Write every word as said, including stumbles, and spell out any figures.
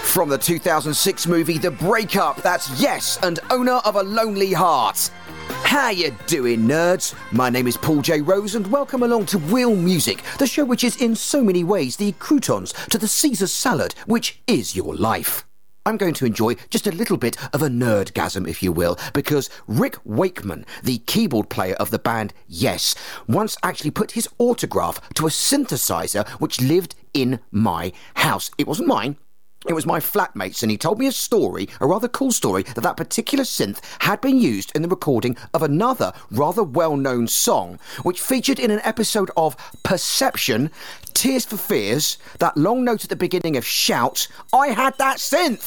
From the two thousand six movie The Breakup, that's Yes and Owner of a Lonely Heart. How you doing, nerds? My name is Paul J. Rose and welcome along to Real Music, the show which is in so many ways the croutons to the Caesar salad, which is your life. I'm going to enjoy just a little bit of a nerdgasm, if you will, because Rick Wakeman, the keyboard player of the band Yes, once actually put his autograph to a synthesizer which lived in my house. It wasn't mine. It was my flatmate's, and he told me a story, a rather cool story, that that particular synth had been used in the recording of another rather well-known song, which featured in an episode of Perception, Tears for Fears, that long note at the beginning of Shout, I Had That Synth.